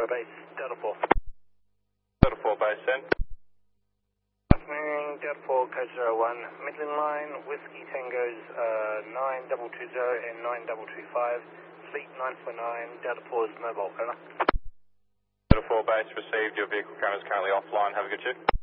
Base, Delta 4. Delta 4 base then. Afternoon, Delta 4, Code 01, Midland Line, Whiskey Tangos 9220 and 9225, Fleet 949, Delta 4's mobile, over. Delta 4 base received. Your vehicle camera is currently offline. Have a good trip.